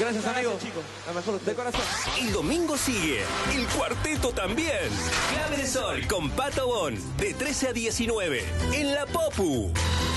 Gracias, amigo. chicos. La mejor de corazón. El domingo sigue. El cuarteto también. Clave de Sol con Pato Bon. De 13 a 19. En la Popu.